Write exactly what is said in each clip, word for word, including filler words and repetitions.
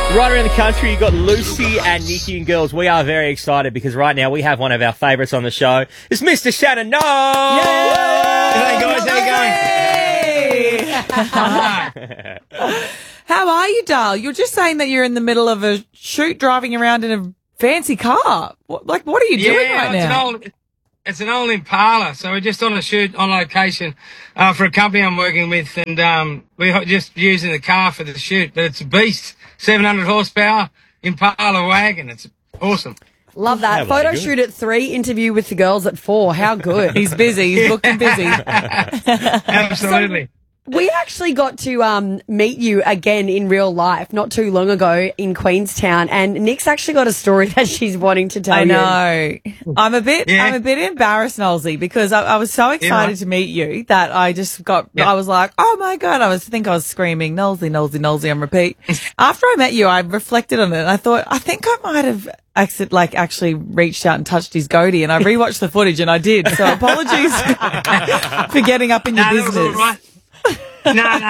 Right around the country, you've got Lucy and Nikki, and girls, we are very excited because right now we have one of our favourites on the show. It's Mister Shannon Knowles! Hey guys, how you going? How are you, Dal? You're just saying that you're in the middle of a shoot driving around in a fancy car. What, like, what are you doing yeah, right it's now? An old, it's an old Impala, so we're just on a shoot on location uh, for a company I'm working with, and um, we're just using the car for the shoot. But it's a beast, seven hundred horsepower Impala wagon. It's awesome. Love that. Photo shoot at three, interview with the girls at four. How good. He's busy. He's looking busy. Absolutely. So, we actually got to um, meet you again in real life not too long ago in Queenstown, and Nick's actually got a story that she's wanting to tell I you. know. I'm a bit, Yeah. I'm a bit embarrassed, Knowlesy, because I, I was so excited Yeah. to meet you that I just got, Yeah. I was like, oh my God, I was I think I was screaming, Knowlesy, Knowlesy, Knowlesy on repeat. After I met you, I reflected on it and I thought, I think I might have accident, like actually reached out and touched his goatee, and I rewatched the footage and I did. So apologies for getting up in your No, that was all business. right. no, no.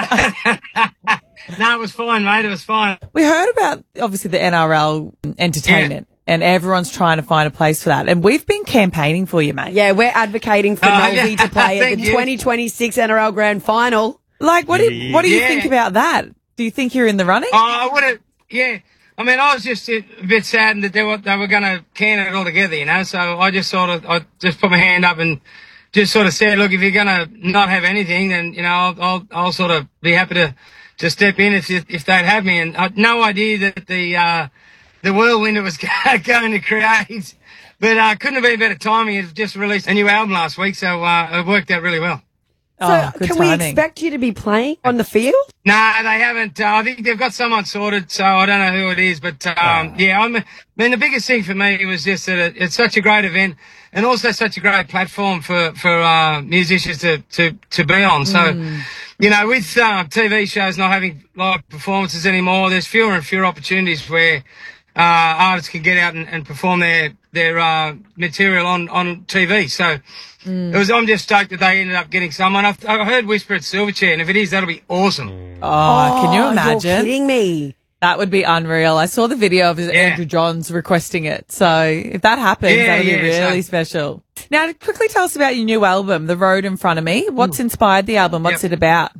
no, it was fine, mate. It was fine. We heard about, obviously, the N R L entertainment, and everyone's trying to find a place for that. And we've been campaigning for you, mate. Yeah, we're advocating for Oh, Knowlesy yeah. to play at Thank the you. twenty twenty-six N R L Grand Final. Like, what do you, what do you Yeah. think about that? Do you think you're in the running? Oh, I would have, yeah. I mean, I was just a bit saddened that they were, they were going to can it all together, you know, so I just sort of, I just put my hand up and just sort of said, look, if you're going to not have anything, then, you know, I'll, I'll, I'll sort of be happy to, to step in if, if they'd have me. And I had no idea that the, uh, the whirlwind it was going to create, but, uh, couldn't have been better timing. It just released a new album last week, so, uh, it worked out really well. So Oh, good can we timing. expect you to be playing on the field? Nah, they haven't. Uh, I think they've got someone sorted, so I don't know who it is. But um, yeah, I'm, I mean, the biggest thing for me was just that it, it's such a great event, and also such a great platform for for uh, musicians to to to be on. So, Mm. you know, with uh, T V shows not having live performances anymore, there's fewer and fewer opportunities where uh, artists can get out and, and perform their their uh, material on on T V. So. It was. I'm just stoked that they ended up getting someone. I've, I heard whisper it's Silverchair, and if it is, that'll be awesome. Oh, can you You're imagine? kidding me. That would be unreal. I saw the video of Yeah. Andrew Johns requesting it. So if that happens, Yeah, that'll be yeah, really so- special. Now, quickly tell us about your new album, The Road in Front of Me. What's inspired the album? What's Yep. it about?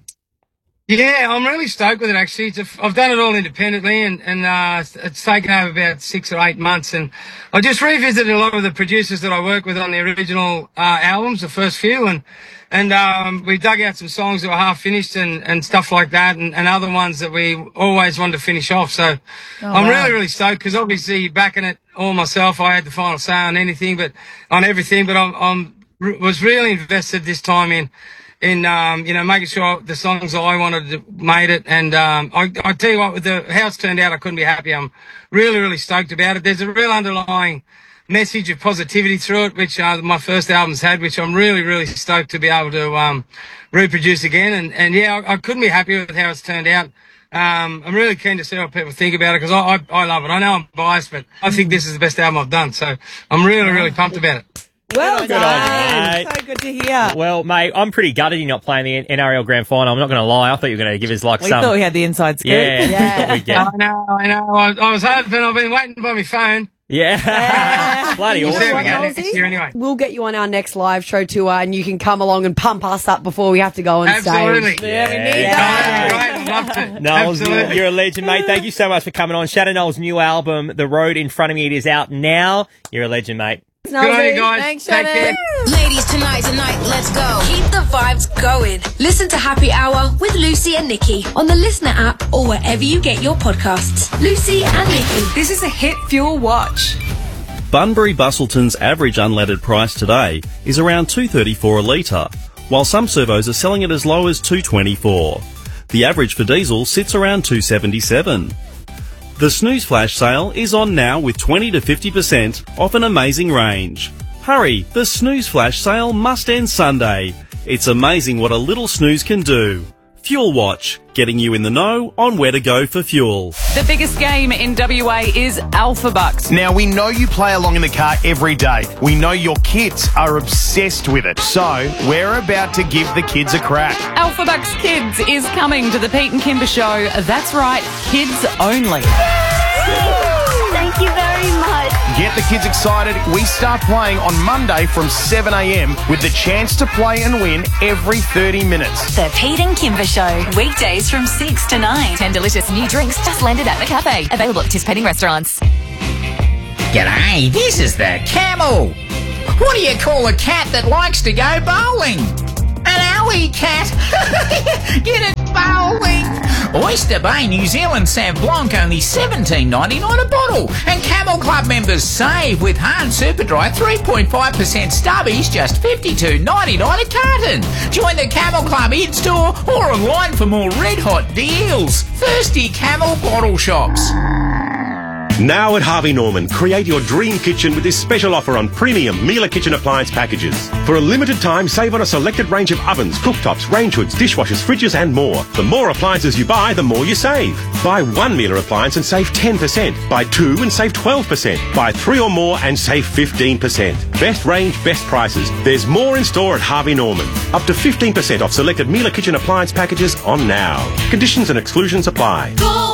Yeah, I'm really stoked with it actually. It's a, I've done it all independently, and and uh, it's taken over about six or eight months. And I just revisited a lot of the producers that I worked with on the original uh, albums, the first few, and and um, we dug out some songs that were half finished and, and stuff like that, and, and other ones that we always wanted to finish off. So I'm wow. really really stoked because obviously backing it all myself, I had the final say on anything, but on everything. But I'm I'm was really invested this time in. in, um, you know, making sure the songs I wanted to made it. And, um, I, I tell you what, with the, how it's turned out, I couldn't be happy. I'm really, really stoked about it. There's a real underlying message of positivity through it, which, uh, my first album's had, which I'm really, really stoked to be able to, um, reproduce again. And, and yeah, I, I couldn't be happier with how it's turned out. Um, I'm really keen to see what people think about it because I, I, I love it. I know I'm biased, but I think this is the best album I've done. So I'm really, really pumped about it. Well Good on you, done. mate. So good to hear. Well, mate, I'm pretty gutted you're not playing the N R L Grand Final. I'm not going to lie. I thought you were going to give us like We some... thought we had the inside scoop. yeah, Yeah. thought we'd get- I know, I know. I, I was hoping. I've been waiting by my phone. yeah. Bloody You know awesome. There we what, go. Knowlesy? Next year anyway. We'll get you on our next live show tour, and you can come along and pump us up before we have to go on Absolutely. stage. Yeah, we need Yeah. that. Great, I'd love to. Knowles, you're, Absolutely. you're a legend, mate. Thank you so much for coming on. Shannon Knowles' new album, The Road in Front of Me, it is out now. You're a legend, mate. Good on you guys. Thanks, Take Shannon. care. Ladies, tonight, tonight, let's go. Keep the vibes going. Listen to Happy Hour with Lucy and Nikki on the Listener app or wherever you get your podcasts. Lucy and Nikki. This is a Hit Fuel Watch. Bunbury Bustleton's average unleaded price today is around two dollars thirty-four a litre, while some servos are selling it as low as two dollars twenty-four. The average for diesel sits around two dollars seventy-seven. The Snooze Flash sale is on now with twenty to fifty percent off an amazing range. Hurry, the Snooze Flash sale must end Sunday. It's amazing what a little snooze can do. Fuel Watch, getting you in the know on where to go for fuel. The biggest game in W A is Alpha Bucks. Now, we know you play along in the car every day. We know your kids are obsessed with it. So, we're about to give the kids a crack. Alpha Bucks Kids is coming to the Pete and Kimber Show. That's right, kids only. Thank you very much. Get the kids excited. We start playing on Monday from seven a.m. with the chance to play and win every thirty minutes. The Pete and Kimber Show. Weekdays from six to nine. Ten delicious new drinks just landed at the cafe. Available at participating restaurants. G'day, this is the Camel. What do you call a cat that likes to go bowling? An alley cat. Get it bowling. Oyster Bay New Zealand Sauv Blanc only seventeen ninety-nine a bottle. And Camel Club members save with Hard Super Dry three point five percent stubbies just fifty-two ninety-nine a carton. Join the Camel Club in-store or online for more red hot deals. Thirsty Camel bottle shops. Now at Harvey Norman, create your dream kitchen with this special offer on premium Miele kitchen appliance packages. For a limited time, save on a selected range of ovens, cooktops, range hoods, dishwashers, fridges and more. The more appliances you buy, the more you save. Buy one Miele appliance and save ten percent. Buy two and save twelve percent. Buy three or more and save fifteen percent. Best range, best prices. There's more in store at Harvey Norman. Up to fifteen percent off selected Miele kitchen appliance packages on now. Conditions and exclusions apply. Go,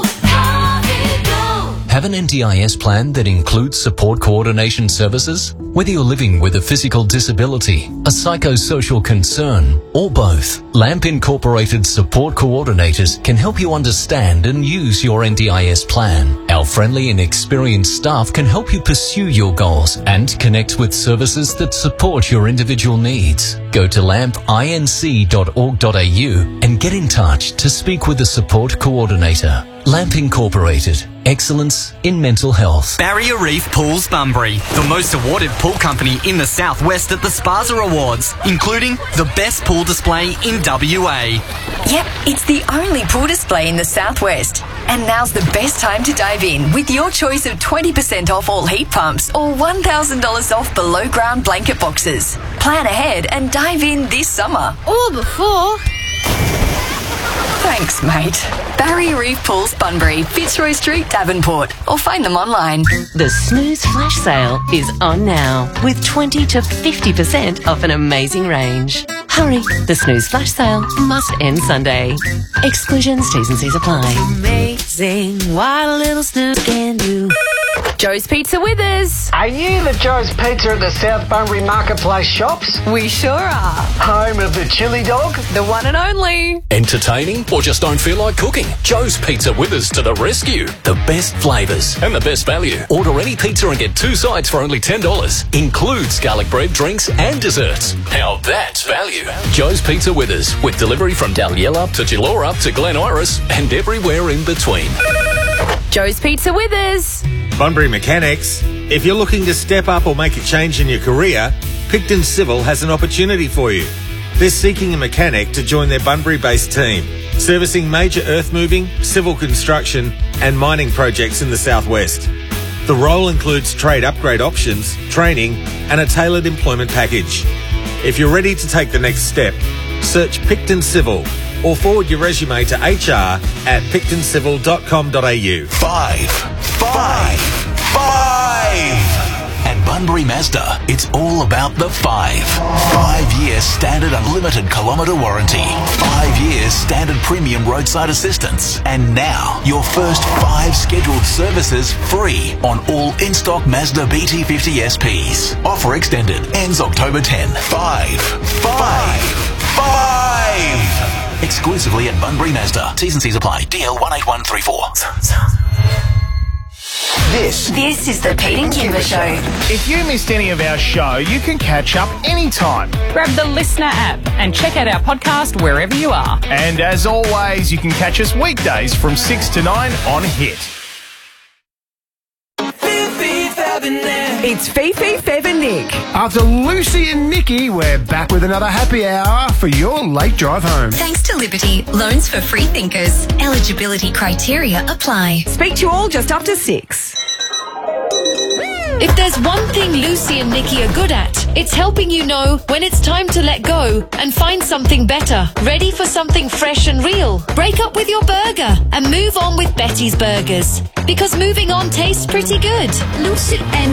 Have an N D I S plan that includes support coordination services? Whether you're living with a physical disability, a psychosocial concern, or both, LAMP Incorporated support coordinators can help you understand and use your N D I S plan. Our friendly and experienced staff can help you pursue your goals and connect with services that support your individual needs. Go to lamp inc dot org dot a u and get in touch to speak with a support coordinator. LAMP Incorporated. Excellence in mental health. Barrier Reef Pools Bunbury, the most awarded pool company in the southwest at the Spaza Awards, including the best pool display in W A. Yep, it's the only pool display in the southwest. And now's the best time to dive in with your choice of twenty percent off all heat pumps or one thousand dollars off below ground blanket boxes. Plan ahead and dive in this summer. Or before. Thanks, mate. Barrier Reef Pools Bunbury, Fitzroy Street, Davenport. Or find them online. The Snooze Flash Sale is on now with twenty to fifty percent off an amazing range. Hurry, the Snooze Flash Sale must end Sunday. Exclusions, T's and C's apply. Amazing what a little snooze can do. Joe's Pizza Withers. Are you the Joe's Pizza at the South Bunbury Marketplace shops? We sure are. Home of the chili dog? The one and only. Entertaining or just don't feel like cooking? Joe's Pizza Withers to the rescue. The best flavours and the best value. Order any pizza and get two sides for only ten dollars. Includes garlic bread, drinks and desserts. Now that's value. Joe's Pizza Withers with delivery from Dalyella to Gilora to Glen Iris and everywhere in between. Joe's Pizza Withers. Bunbury Mechanics. If you're looking to step up or make a change in your career, Picton Civil has an opportunity for you. They're seeking a mechanic to join their Bunbury-based team, servicing major earth moving, civil construction and mining projects in the southwest. The role includes trade upgrade options, training and a tailored employment package. If you're ready to take the next step, search Picton Civil or forward your resume to H R at picton civil dot com dot a u. Five. Five. Five. At Bunbury Mazda, it's all about the five. Five-year standard unlimited kilometre warranty. Five years standard premium roadside assistance. And now, your first five scheduled services free on all in-stock Mazda B T fifty S Ps. Offer extended. Ends October tenth. Five. Five. Five. Exclusively at Bunbury Mazda. T's and C's apply. D L one eight one three four. This. This is the Pete and Kimber Show. If you missed any of our show, you can catch up anytime. Grab the Listener app and check out our podcast wherever you are. And as always, you can catch us weekdays from six to nine on Hit. It's Fifi, Fev and Nick. After Lucy and Nikki, we're back with another happy hour for your late drive home. Thanks to Liberty, loans for free thinkers. Eligibility criteria apply. Speak to you all just after six. If there's one thing Lucy and Nikki are good at, it's helping you know when it's time to let go and find something better. Ready for something fresh and real? Break up with your burger and move on with Betty's Burgers. Because moving on tastes pretty good. Lucy and